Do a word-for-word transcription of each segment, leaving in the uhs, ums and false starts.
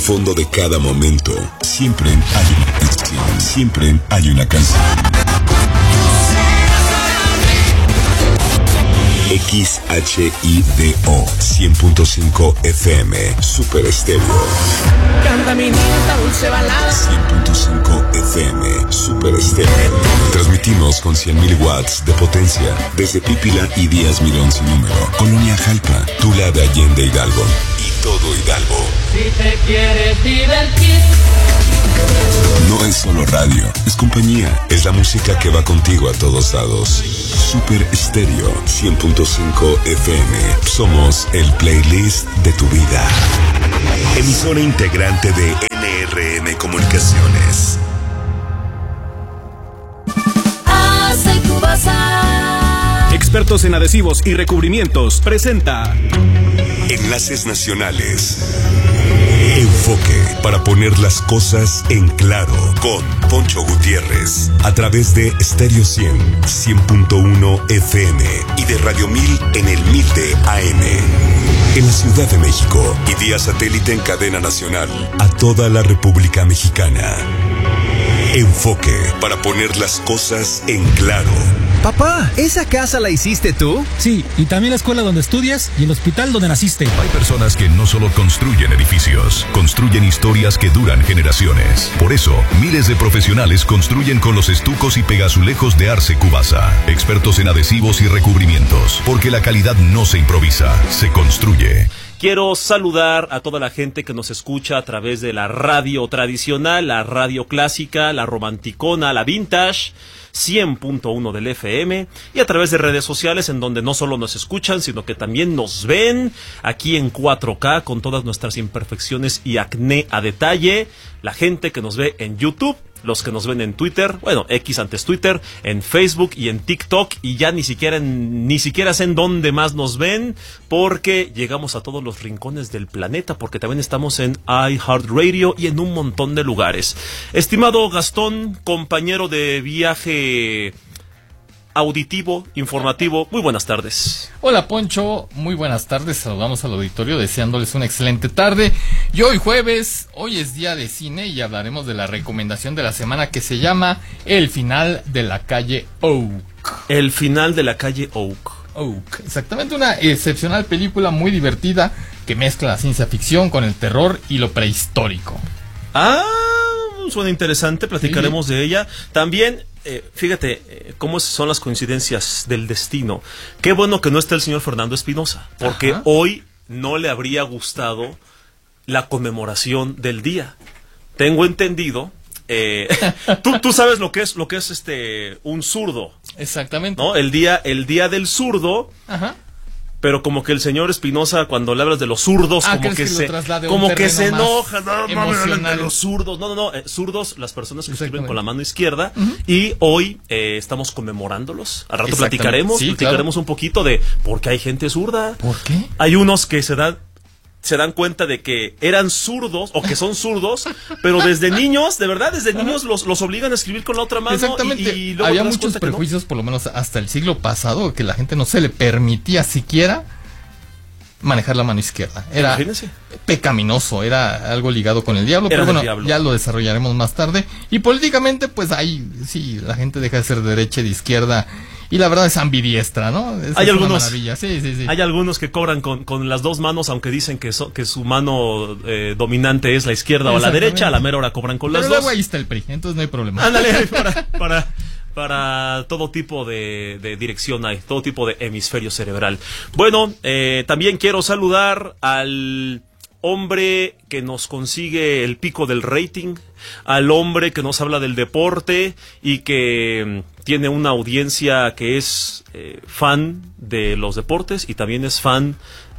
fondo de cada momento, siempre hay una canción. Siempre hay una canción. X H I D O cien punto cinco F M Super Estéreo. Canta mi niña dulce balada. cien punto cinco F M Super Estéreo. Transmitimos con cien mil watts de potencia desde Pípila y Díaz Mirón sin número, Colonia Jalpa, Tula de Allende Hidalgo y todo Hidalgo. Si te quieres divertir. No es solo radio, es compañía, es la música que va contigo a todos lados. Super Estéreo cien punto cinco F M. Somos el playlist de tu vida. Emisora integrante de N R M Comunicaciones. Expertos en adhesivos y recubrimientos presenta Enlaces Nacionales. Enfoque para poner las cosas en claro con Poncho Gutiérrez a través de Estéreo cien, cien punto uno F M y de Radio mil en el mil de A M. En la Ciudad de México y vía satélite en cadena nacional a toda la República Mexicana. Enfoque para poner las cosas en claro. Papá, ¿esa casa la hiciste tú? Sí, y también la escuela donde estudias y el hospital donde naciste. Hay personas que no solo construyen edificios, construyen historias que duran generaciones. Por eso, miles de profesionales construyen con los estucos y pegazulejos de Arce Cubasa. Expertos en adhesivos y recubrimientos, porque la calidad no se improvisa, se construye. Quiero saludar a toda la gente que nos escucha a través de la radio tradicional, la radio clásica, la romanticona, la vintage, cien punto uno del F M, y a través de redes sociales en donde no solo nos escuchan, sino que también nos ven aquí en cuatro K con todas nuestras imperfecciones y acné a detalle. La gente que nos ve en YouTube, los que nos ven en Twitter, bueno, X antes Twitter, en Facebook y en TikTok, y ya ni siquiera en, ni siquiera sé en dónde más nos ven, porque llegamos a todos los rincones del planeta, porque también estamos en iHeartRadio y en un montón de lugares. Estimado Gastón, compañero de viaje auditivo, informativo, muy buenas tardes. Hola Poncho, muy buenas tardes, saludamos al auditorio deseándoles una excelente tarde. Y hoy jueves, hoy es día de cine y hablaremos de la recomendación de la semana que se llama El final de la calle Oak. El final de la calle Oak. Oak, exactamente, una excepcional película muy divertida que mezcla la ciencia ficción con el terror y lo prehistórico. Ah, suena interesante, platicaremos sí. de ella. También Eh, fíjate eh, cómo son las coincidencias del destino. Qué bueno que no está el señor Fernando Espinosa, porque Ajá. hoy no le habría gustado la conmemoración del día. Tengo entendido, eh, tú, tú sabes lo que es lo que es este un zurdo. Exactamente. ¿No? El día el día del zurdo. Ajá. Pero como que el señor Espinosa, cuando le hablas de los zurdos, ah, como que, que se como que se enoja, no, no me hablan de los zurdos, no, no, no, eh, zurdos, las personas que escriben con la mano izquierda, uh-huh. y hoy eh, estamos conmemorándolos. Al rato platicaremos, sí, platicaremos claro. un poquito de por qué hay gente zurda. ¿Por qué? Hay unos que se dan se dan cuenta de que eran zurdos o que son zurdos, pero desde niños, de verdad, desde niños los, los obligan a escribir con la otra mano. Exactamente. Y, y luego había muchos prejuicios, no. por lo menos hasta el siglo pasado, que la gente no se le permitía siquiera manejar la mano izquierda. Era Imagínense. pecaminoso, era algo ligado con el diablo, era pero bueno, diablo. ya lo desarrollaremos más tarde. Y políticamente, pues ahí sí, la gente deja de ser de derecha y de izquierda. Y la verdad es ambidiestra, ¿no? Esa hay es algunos, una maravilla. Sí, sí, sí. Hay algunos que cobran con, con las dos manos, aunque dicen que, so, que su mano eh, dominante es la izquierda o la derecha, a la mera hora cobran con pero las luego dos. Ahí está el P R I, entonces no hay problema. Ándale, para, para, para todo tipo de, de dirección hay, todo tipo de hemisferio cerebral. Bueno, eh, también quiero saludar al hombre que nos consigue el pico del rating, al hombre que nos habla del deporte y que tiene una audiencia que es eh, fan de los deportes y también es fan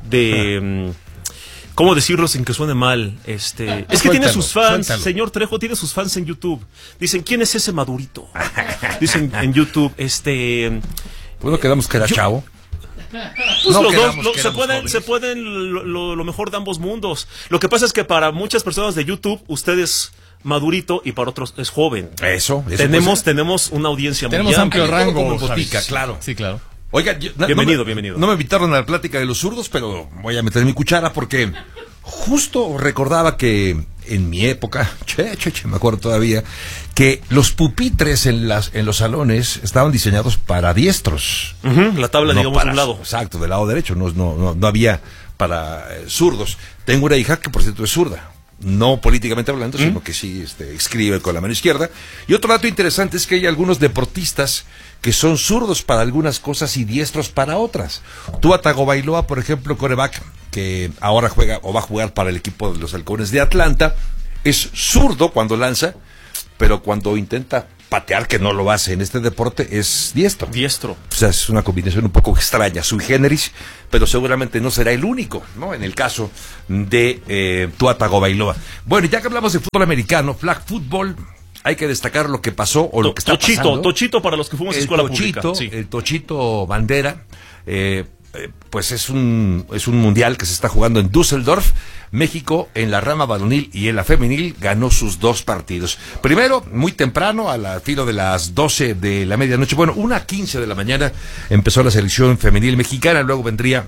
de... ¿Cómo decirlo sin que suene mal? Este, ah, es que suéltalo, tiene sus fans, suéltalo. Señor Trejo, tiene sus fans en YouTube. Dicen, ¿quién es ese madurito? Dicen en YouTube, este... Bueno, quedamos que era yo, chavo. Pues no los dos lo, se pueden, se pueden lo, lo, lo mejor de ambos mundos. Lo que pasa es que para muchas personas de YouTube, usted es madurito y para otros es joven. Eso, eso tenemos, tenemos una audiencia tenemos muy amplio amplia. rango, como botica, claro. Sí, claro. Oiga, yo, no, bienvenido, no me, bienvenido. No me invitaron a la plática de los zurdos, pero voy a meter mi cuchara porque justo recordaba que en mi época, che, che, che, me acuerdo todavía, que los pupitres en las en los salones estaban diseñados para diestros. Uh-huh, la tabla, no digamos, para, de un lado. Exacto, del lado derecho, no, no, no, no había para eh, zurdos. Tengo una hija que, por cierto, es zurda. No políticamente hablando, ¿Mm? sino que sí este, escribe con la mano izquierda. Y otro dato interesante es que hay algunos deportistas que son zurdos para algunas cosas y diestros para otras. Tua Tagovailoa, por ejemplo, quarterback, que ahora juega o va a jugar para el equipo de los Halcones de Atlanta, es zurdo cuando lanza, pero cuando intenta patear, que no lo hace en este deporte, es diestro. Diestro. O sea, es una combinación un poco extraña, sui generis, pero seguramente no será el único, ¿no? En el caso de eh, Tua Tagovailoa. Bueno, ya que hablamos de fútbol americano, flag football, hay que destacar lo que pasó o lo que está tochito, pasando. Tochito para los que fuimos a escuela tochito, pública. Sí. El Tochito Bandera, eh, eh, pues es un es un mundial que se está jugando en Düsseldorf. México en la rama varonil y en la femenil ganó sus dos partidos. Primero, muy temprano, a la filo de las doce de la medianoche, bueno, una quince de la mañana, empezó la selección femenil mexicana, luego vendría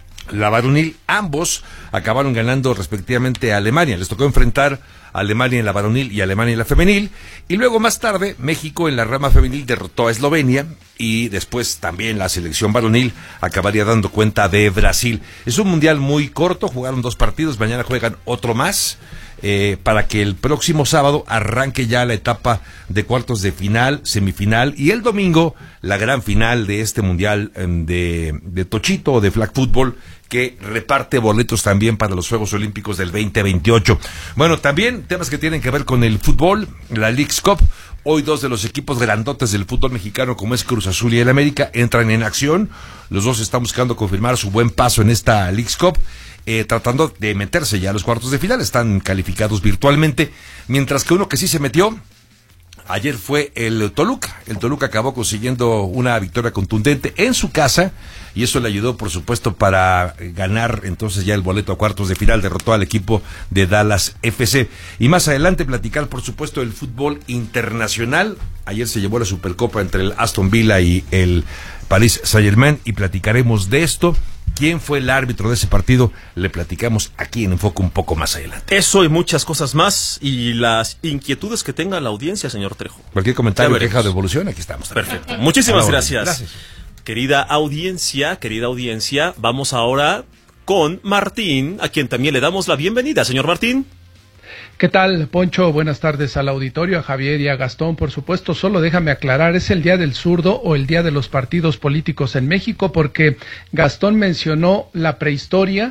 la varonil. Ambos acabaron ganando respectivamente a Alemania. Les tocó enfrentar a Alemania en la varonil y a Alemania en la femenil. Y luego más tarde, México en la rama femenil derrotó a Eslovenia. Y después también la selección varonil acabaría dando cuenta de Brasil. Es un mundial muy corto, jugaron dos partidos, mañana juegan otro más. Eh, para que el próximo sábado arranque ya la etapa de cuartos de final, semifinal y el domingo la gran final de este mundial eh, de, de Tochito o de flag football, que reparte boletos también para los Juegos Olímpicos del veinte veintiocho. Bueno, también temas que tienen que ver con el fútbol, la Leagues Cup. Hoy dos de los equipos grandotes del fútbol mexicano, como es Cruz Azul y el América, entran en acción. Los dos están buscando confirmar su buen paso en esta Leagues Cup. Eh, tratando de meterse ya a los cuartos de final, están calificados virtualmente, mientras que uno que sí se metió ayer fue el Toluca. El Toluca acabó consiguiendo una victoria contundente en su casa y eso le ayudó, por supuesto, para ganar entonces ya el boleto a cuartos de final. Derrotó al equipo de Dallas F C. Y más adelante platicar, por supuesto, del fútbol internacional. Ayer se llevó la Supercopa entre el Aston Villa y el Paris Saint-Germain y platicaremos de esto. ¿Quién fue el árbitro de ese partido? Le platicamos aquí en Enfoque un poco más adelante. Eso y muchas cosas más y las inquietudes que tenga la audiencia, señor Trejo. Cualquier comentario, queja de evolución, aquí estamos. También. Perfecto. Muchísimas ahora, gracias. Gracias. Querida audiencia, querida audiencia, vamos ahora con Martín, a quien también le damos la bienvenida. Señor Martín. ¿Qué tal, Poncho? Buenas tardes al auditorio, a Javier y a Gastón, por supuesto. Solo déjame aclarar, ¿es el Día del Zurdo o el Día de los Partidos Políticos en México? Porque Gastón mencionó la prehistoria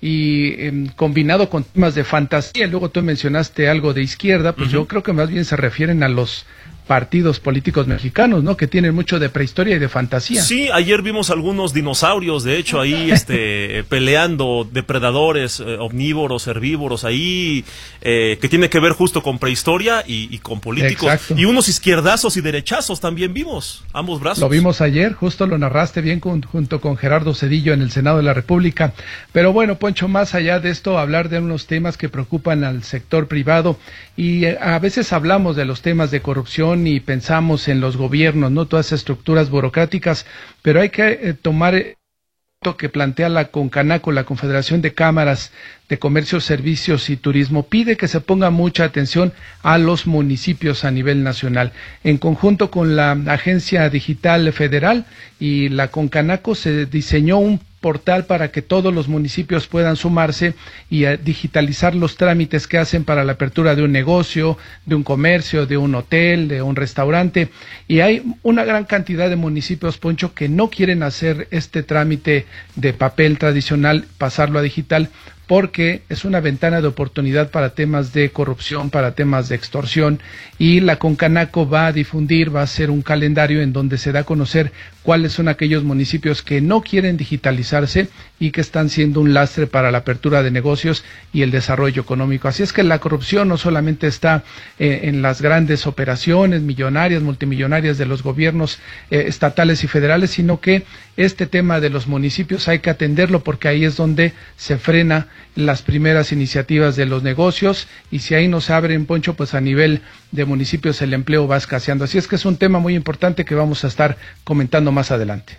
y eh, combinado con temas de fantasía, luego tú mencionaste algo de izquierda, pues uh-huh. Yo creo que más bien se refieren a los partidos políticos mexicanos, ¿no? Que tienen mucho de prehistoria y de fantasía. Sí, ayer vimos algunos dinosaurios, de hecho, ahí este peleando, depredadores, eh, omnívoros, herbívoros, ahí, eh, que tiene que ver justo con prehistoria y, y con políticos. Exacto. Y unos izquierdazos y derechazos también vimos, ambos brazos. Lo vimos ayer, justo lo narraste bien con, junto con Gerardo Zedillo en el Senado de la República. Pero bueno, Poncho, más allá de esto, hablar de unos temas que preocupan al sector privado y eh, a veces hablamos de los temas de corrupción y pensamos en los gobiernos, no todas esas estructuras burocráticas, pero hay que eh, tomar esto que plantea la CONCANACO, la Confederación de Cámaras de Comercio, Servicios y Turismo, pide que se ponga mucha atención a los municipios a nivel nacional. En conjunto con la Agencia Digital Federal y la CONCANACO se diseñó un portal para que todos los municipios puedan sumarse y a digitalizar los trámites que hacen para la apertura de un negocio, de un comercio, de un hotel, de un restaurante. Y hay una gran cantidad de municipios, Poncho, que no quieren hacer este trámite de papel tradicional, pasarlo a digital, porque es una ventana de oportunidad para temas de corrupción, para temas de extorsión, y la CONCANACO va a difundir, va a hacer un calendario en donde se da a conocer cuáles son aquellos municipios que no quieren digitalizarse y que están siendo un lastre para la apertura de negocios y el desarrollo económico. Así es que la corrupción no solamente está eh, en las grandes operaciones millonarias, multimillonarias de los gobiernos eh, estatales y federales, sino que este tema de los municipios hay que atenderlo porque ahí es donde se frena las primeras iniciativas de los negocios y si ahí no se abren, Poncho, pues a nivel de municipios el empleo va escaseando. Así es que es un tema muy importante que vamos a estar comentando más adelante.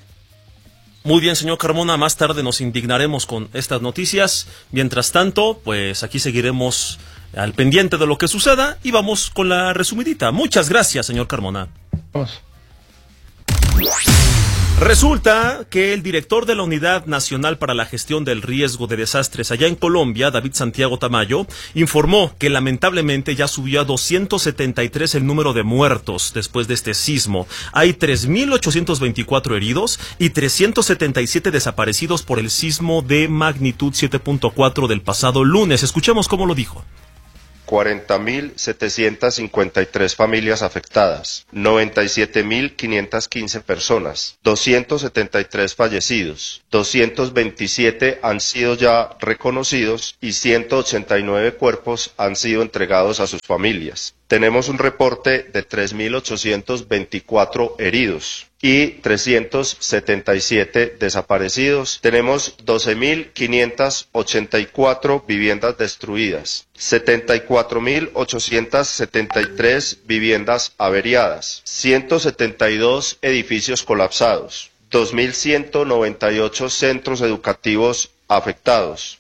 Muy bien, señor Carmona, más tarde nos indignaremos con estas noticias. Mientras tanto, pues aquí seguiremos al pendiente de lo que suceda y vamos con la resumidita. Muchas gracias, señor Carmona. Vamos. Resulta que el director de la Unidad Nacional para la Gestión del Riesgo de Desastres allá en Colombia, David Santiago Tamayo, informó que lamentablemente ya subió a doscientos setenta y tres el número de muertos después de este sismo. Hay tres mil ochocientos veinticuatro heridos y trescientos setenta y siete desaparecidos por el sismo de magnitud siete punto cuatro del pasado lunes. Escuchemos cómo lo dijo. cuarenta mil setecientas cincuenta y tres familias afectadas, noventa y siete mil quinientas quince personas, doscientos setenta y tres fallecidos, doscientos veintisiete han sido ya reconocidos y ciento ochenta y nueve cuerpos han sido entregados a sus familias. Tenemos un reporte de tres mil ochocientos veinticuatro heridos y trescientos setenta y siete desaparecidos. Tenemos doce mil quinientas ochenta y cuatro viviendas destruidas, setenta y cuatro mil ochocientas setenta y tres viviendas averiadas, ciento setenta y dos edificios colapsados, dos mil ciento noventa y ocho centros educativos afectados.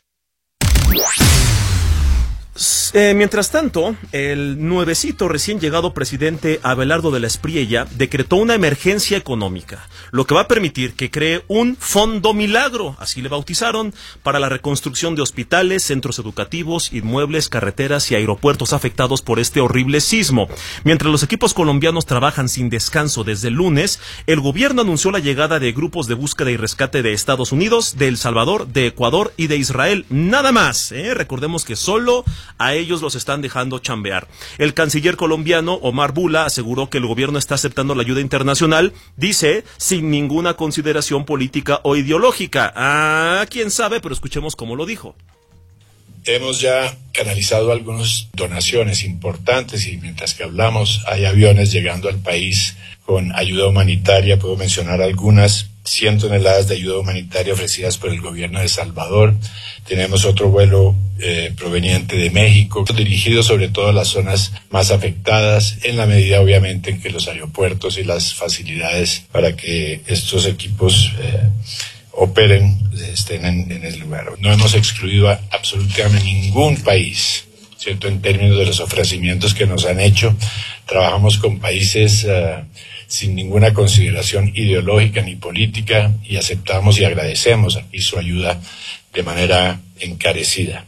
Eh, mientras tanto, el nuevecito recién llegado presidente Abelardo de la Espriella decretó una emergencia económica, lo que va a permitir que cree un fondo milagro, así le bautizaron, para la reconstrucción de hospitales, centros educativos, inmuebles, carreteras y aeropuertos afectados por este horrible sismo. Mientras los equipos colombianos trabajan sin descanso desde el lunes, el gobierno anunció la llegada de grupos de búsqueda y rescate de Estados Unidos, de El Salvador, de Ecuador y de Israel. Nada más, ¿eh? Recordemos que solo a ellos los están dejando chambear. El canciller colombiano Omar Bula aseguró que el gobierno está aceptando la ayuda internacional, dice, sin ninguna consideración política o ideológica. Ah, quién sabe, pero escuchemos cómo lo dijo. Hemos ya canalizado algunas donaciones importantes y mientras que hablamos hay aviones llegando al país con ayuda humanitaria. Puedo mencionar algunas, cien toneladas de ayuda humanitaria ofrecidas por el gobierno de El Salvador. Tenemos otro vuelo eh, proveniente de México, dirigido sobre todo a las zonas más afectadas, en la medida obviamente en que los aeropuertos y las facilidades para que estos equipos eh, operen, estén en, en el lugar. No hemos excluido a absolutamente ningún país, ¿cierto? En términos de los ofrecimientos que nos han hecho, trabajamos con países uh, sin ninguna consideración ideológica ni política y aceptamos y agradecemos aquí su ayuda de manera encarecida.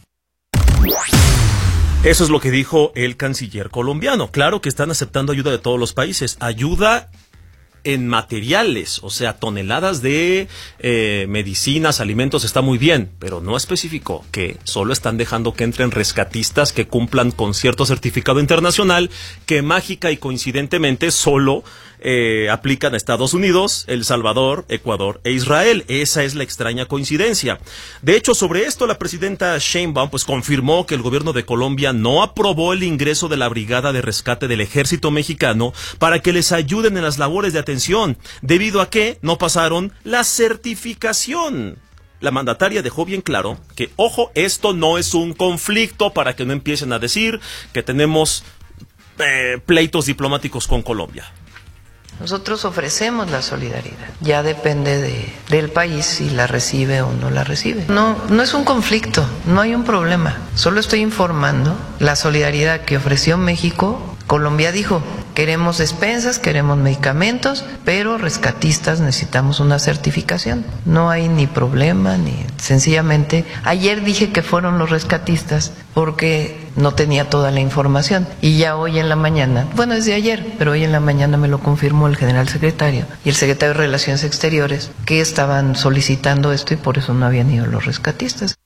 Eso es lo que dijo el canciller colombiano. Claro que están aceptando ayuda de todos los países, ayuda en materiales, o sea, toneladas de eh, medicinas, alimentos, está muy bien, pero no especificó que solo están dejando que entren rescatistas que cumplan con cierto certificado internacional que mágica y coincidentemente solo eh, aplican a Estados Unidos, El Salvador, Ecuador e Israel. Esa es la extraña coincidencia. De hecho, sobre esto la presidenta Sheinbaum pues confirmó que el gobierno de Colombia no aprobó el ingreso de la Brigada de Rescate del Ejército Mexicano para que les ayuden en las labores de atención, debido a que no pasaron la certificación. La mandataria dejó bien claro que, ojo, esto no es un conflicto, para que no empiecen a decir que tenemos eh, pleitos diplomáticos con Colombia. Nosotros ofrecemos la solidaridad, ya depende de, del país si la recibe o no la recibe. No, no es un conflicto, no hay un problema, solo estoy informando la solidaridad que ofreció México. Colombia dijo, queremos despensas, queremos medicamentos, pero rescatistas necesitamos una certificación. No hay ni problema, ni sencillamente, ayer dije que fueron los rescatistas porque no tenía toda la información. Y ya hoy en la mañana, bueno, desde ayer, pero hoy en la mañana me lo confirmó el general secretario y el secretario de Relaciones Exteriores, que estaban solicitando esto y por eso no habían ido los rescatistas.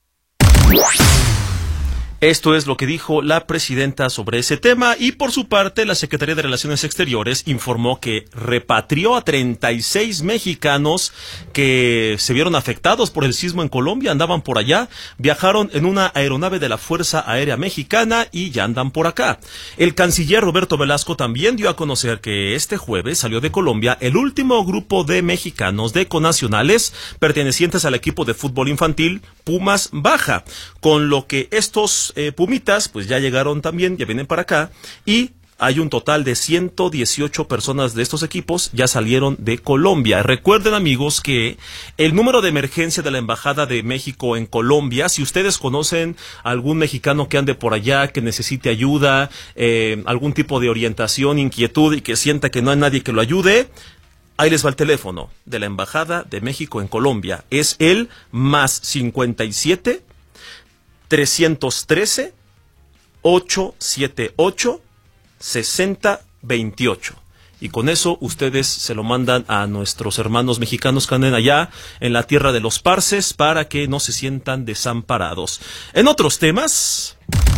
Esto es lo que dijo la presidenta sobre ese tema y por su parte la Secretaría de Relaciones Exteriores informó que repatrió a treinta y seis mexicanos que se vieron afectados por el sismo en Colombia, andaban por allá, viajaron en una aeronave de la Fuerza Aérea Mexicana y ya andan por acá. El canciller Roberto Velasco también dio a conocer que este jueves salió de Colombia el último grupo de mexicanos de conacionales pertenecientes al equipo de fútbol infantil Pumas Baja, con lo que estos Eh, Pumitas pues ya llegaron también, ya vienen para acá y hay un total de ciento dieciocho personas de estos equipos ya salieron de Colombia. Recuerden, amigos, que el número de emergencia de la Embajada de México en Colombia, si ustedes conocen algún mexicano que ande por allá, que necesite ayuda, eh, algún tipo de orientación, inquietud y que sienta que no hay nadie que lo ayude, ahí les va el teléfono de la Embajada de México en Colombia. Es el más cincuenta y siete, trescientos trece, ochocientos setenta y ocho, sesenta veintiocho. Y con eso ustedes se lo mandan a nuestros hermanos mexicanos que anden allá en la tierra de los parces para que no se sientan desamparados. En otros temas,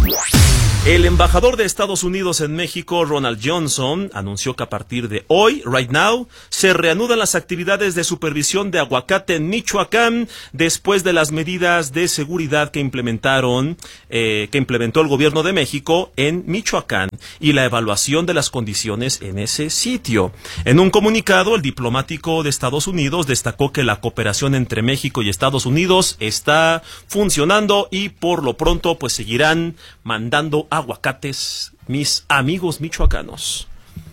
el embajador de Estados Unidos en México, Ronald Johnson, anunció que a partir de hoy, right now, se reanudan las actividades de supervisión de aguacate en Michoacán después de las medidas de seguridad que implementaron, eh, que implementó el gobierno de México en Michoacán y la evaluación de las condiciones en ese sitio. En un comunicado, el diplomático de Estados Unidos destacó que la cooperación entre México y Estados Unidos está funcionando y por lo pronto pues seguirán mandando aguacates, mis amigos michoacanos.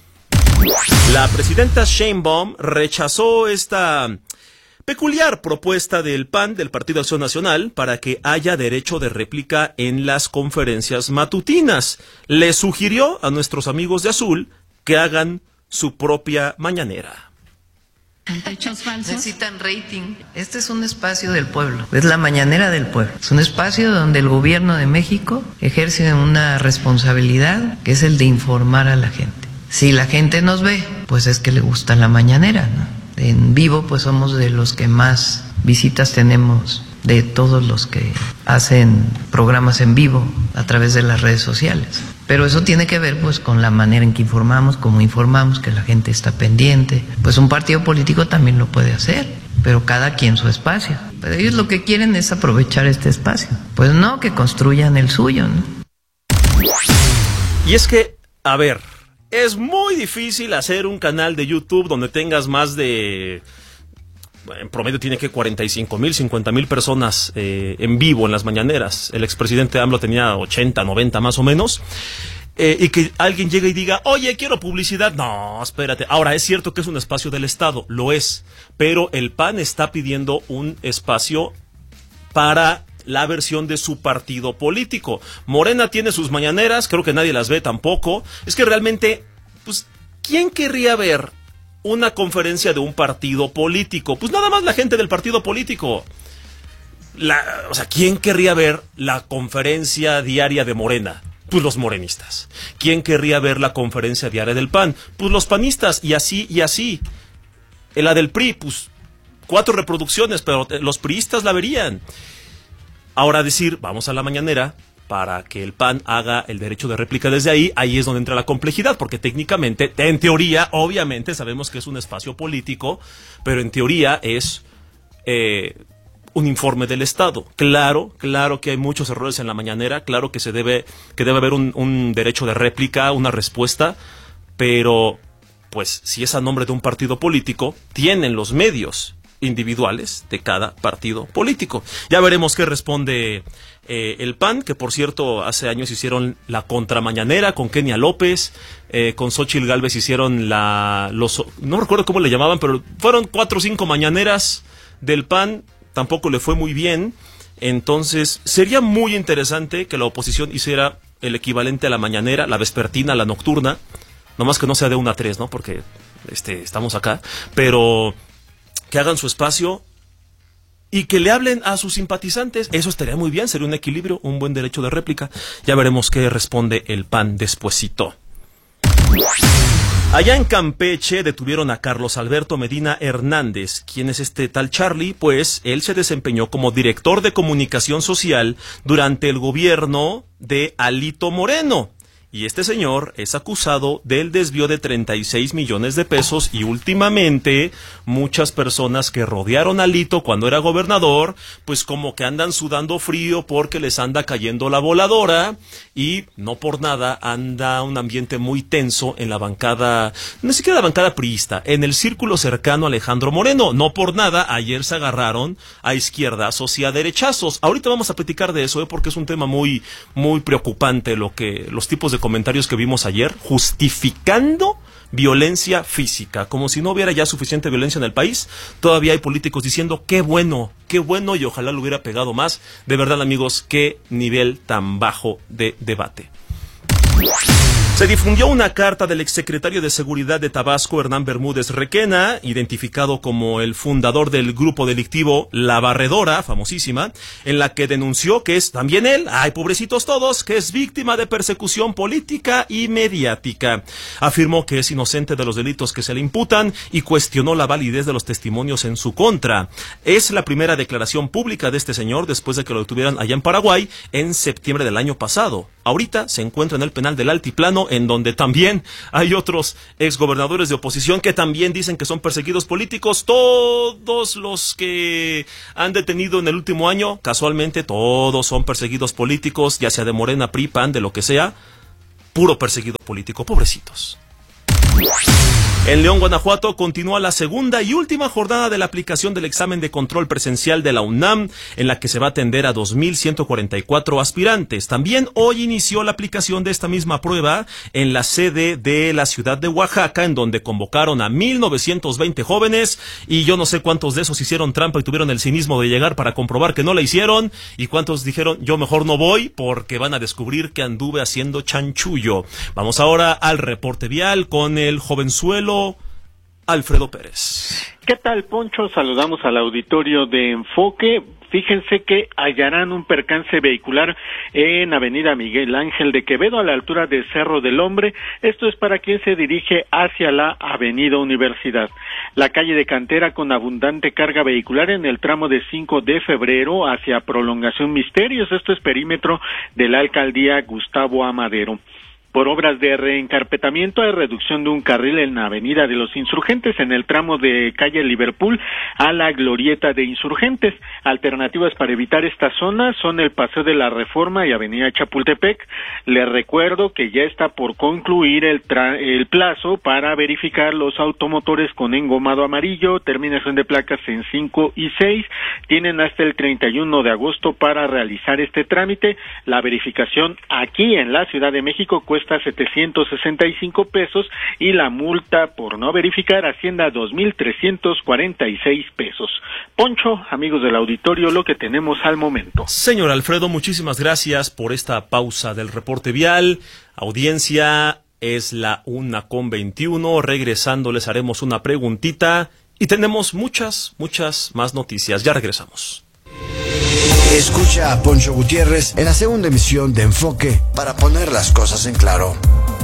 La presidenta Sheinbaum rechazó esta peculiar propuesta del P A N, del Partido Acción Nacional, para que haya derecho de réplica en las conferencias matutinas. Le sugirió a nuestros amigos de Azul que hagan su propia mañanera. Necesitan rating. Este es un espacio del pueblo, es la mañanera del pueblo. Es un espacio donde el gobierno de México ejerce una responsabilidad que es el de informar a la gente. Si la gente nos ve, pues es que le gusta la mañanera, ¿no? En vivo, pues somos de los que más visitas tenemos de todos los que hacen programas en vivo a través de las redes sociales. Pero eso tiene que ver pues con la manera en que informamos, cómo informamos, que la gente está pendiente. Pues un partido político también lo puede hacer, pero cada quien su espacio. Pero ellos lo que quieren es aprovechar este espacio. Pues no, que construyan el suyo, ¿no? Y es que, a ver, es muy difícil hacer un canal de YouTube donde tengas más de... En promedio tiene que cuarenta y cinco mil, cincuenta mil personas eh, en vivo en las mañaneras. El expresidente AMLO tenía ochenta, noventa más o menos. Eh, y que alguien llegue y diga, oye, quiero publicidad. No, espérate. Ahora, es cierto que es un espacio del Estado, lo es. Pero el P A N está pidiendo un espacio para la versión de su partido político. Morena tiene sus mañaneras, creo que nadie las ve tampoco. Es que realmente, pues, ¿quién querría ver una conferencia de un partido político? Pues nada más la gente del partido político. La, o sea, ¿quién querría ver la conferencia diaria de Morena? Pues los morenistas. ¿Quién querría ver la conferencia diaria del P A N? Pues los panistas, y así, y así. En la del P R I, pues cuatro reproducciones, pero los priistas la verían. Ahora decir, vamos a la mañanera para que el P A N haga el derecho de réplica desde ahí, ahí es donde entra la complejidad, porque técnicamente, en teoría, obviamente sabemos que es un espacio político, pero en teoría es eh, un informe del Estado. Claro, claro que hay muchos errores en la mañanera, claro que se debe, que debe haber un, un derecho de réplica, una respuesta, pero pues si es a nombre de un partido político, tienen los medios individuales de cada partido político. Ya veremos qué responde eh, el P A N, que por cierto hace años hicieron la contramañanera con Kenia López, eh, con Xóchitl Gálvez hicieron la, los, no recuerdo cómo le llamaban, pero fueron cuatro o cinco mañaneras del P A N, tampoco le fue muy bien. Entonces sería muy interesante que la oposición hiciera el equivalente a la mañanera, la vespertina, la nocturna, nomás que no sea de una a tres, ¿no? Porque este, estamos acá, pero que hagan su espacio y que le hablen a sus simpatizantes. Eso estaría muy bien, sería un equilibrio, un buen derecho de réplica. Ya veremos qué responde el P A N despuesito. Allá en Campeche detuvieron a Carlos Alberto Medina Hernández. ¿Quién es este tal Charlie? Pues él se desempeñó como director de comunicación social durante el gobierno de Alito Moreno. Y este señor es acusado del desvío de treinta y seis millones de pesos y últimamente muchas personas que rodearon a Alito cuando era gobernador, pues como que andan sudando frío porque les anda cayendo la voladora y no por nada anda un ambiente muy tenso en la bancada, no siquiera la bancada priista, en el círculo cercano a Alejandro Moreno. No por nada ayer se agarraron a izquierdazos y a derechazos. Ahorita vamos a platicar de eso, ¿eh? Porque es un tema muy, muy preocupante lo que los tipos de comentarios que vimos ayer, justificando violencia física, como si no hubiera ya suficiente violencia en el país. Todavía hay políticos diciendo qué bueno, qué bueno, y ojalá lo hubiera pegado más. De verdad, amigos, qué nivel tan bajo de debate. Se difundió una carta del exsecretario de Seguridad de Tabasco, Hernán Bermúdez Requena, identificado como el fundador del grupo delictivo La Barredora, famosísima, en la que denunció que es también él, ay pobrecitos todos, que es víctima de persecución política y mediática. Afirmó que es inocente de los delitos que se le imputan y cuestionó la validez de los testimonios en su contra. Es la primera declaración pública de este señor después de que lo detuvieran allá en Paraguay en septiembre del año pasado. Ahorita se encuentra en el penal del Altiplano, en donde también hay otros exgobernadores de oposición que también dicen que son perseguidos políticos. Todos los que han detenido en el último año, casualmente todos son perseguidos políticos, ya sea de Morena, P R I, P A N, de lo que sea, puro perseguido político, pobrecitos. En León, Guanajuato, continúa la segunda y última jornada de la aplicación del examen de control presencial de la UNAM, en la que se va a atender a dos mil ciento cuarenta y cuatro aspirantes. También hoy inició la aplicación de esta misma prueba en la sede de la ciudad de Oaxaca, en donde convocaron a mil novecientos veinte jóvenes, y yo no sé cuántos de esos hicieron trampa y tuvieron el cinismo de llegar para comprobar que no la hicieron, y cuántos dijeron, yo mejor no voy, porque van a descubrir que anduve haciendo chanchullo. Vamos ahora al reporte vial con el jovenzuelo Alfredo Pérez. ¿Qué tal, Poncho? Saludamos al auditorio de Enfoque. Fíjense que hallarán un percance vehicular en Avenida Miguel Ángel de Quevedo, a la altura de Cerro del Hombre. Esto es para quien se dirige hacia la Avenida Universidad. La calle de Cantera, con abundante carga vehicular en el tramo de cinco de febrero hacia Prolongación Misterios. Esto es perímetro de la alcaldía Gustavo Amadero. Por obras de reencarpetamiento hay reducción de un carril en la Avenida de los Insurgentes en el tramo de calle Liverpool a la Glorieta de Insurgentes. Alternativas para evitar esta zona son el Paseo de la Reforma y Avenida Chapultepec. Les recuerdo que ya está por concluir el, tra- el plazo para verificar los automotores con engomado amarillo, terminación de placas en cinco y seis. Tienen hasta el treinta y uno de agosto para realizar este trámite. La verificación aquí en la Ciudad de México cuesta setecientos sesenta y cinco pesos y la multa por no verificar asciende dos mil trescientos cuarenta y seis pesos. Poncho, amigos del auditorio, lo que tenemos al momento. Señor Alfredo, muchísimas gracias por esta pausa del reporte vial. Audiencia, es la una con veintiuno. Regresando les haremos una preguntita y tenemos muchas, muchas más noticias. Ya regresamos. Escucha a Poncho Gutiérrez en la segunda emisión de Enfoque para poner las cosas en claro.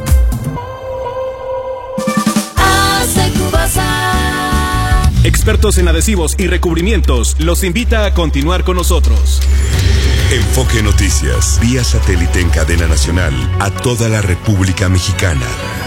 Expertos en adhesivos y recubrimientos los invita a continuar con nosotros. Enfoque Noticias, vía satélite en cadena nacional a toda la República Mexicana.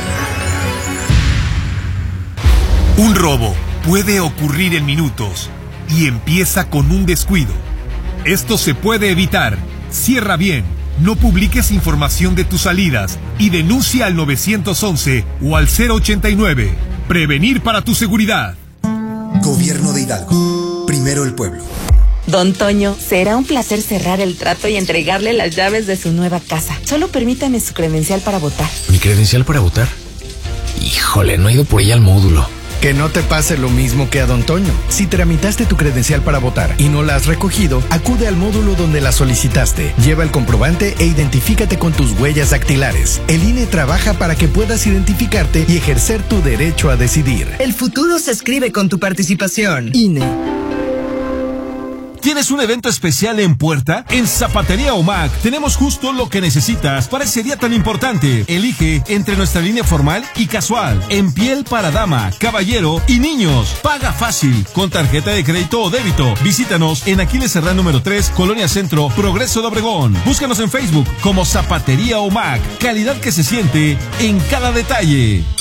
Un robo puede ocurrir en minutos y empieza con un descuido. Esto se puede evitar. Cierra bien, no publiques información de tus salidas y denuncia al nueve once o al cero ochenta y nueve. Prevenir para tu seguridad. Gobierno de Hidalgo. Primero el pueblo. Don Toño, será un placer cerrar el trato y entregarle las llaves de su nueva casa. Solo permítame su credencial para votar. ¿Mi credencial para votar? Híjole, no he ido por ella al módulo. Que no te pase lo mismo que a Don Toño. Si tramitaste tu credencial para votar y no la has recogido, acude al módulo donde la solicitaste. Lleva el comprobante e identifícate con tus huellas dactilares. El I N E trabaja para que puedas identificarte y ejercer tu derecho a decidir. El futuro se escribe con tu participación. I N E. ¿Tienes un evento especial en puerta? En Zapatería O M A C tenemos justo lo que necesitas para ese día tan importante. Elige entre nuestra línea formal y casual, en piel para dama, caballero y niños. Paga fácil, con tarjeta de crédito o débito. Visítanos en Aquiles Serrán número tres, Colonia Centro, Progreso de Obregón. Búscanos en Facebook como Zapatería O M A C. Calidad que se siente en cada detalle.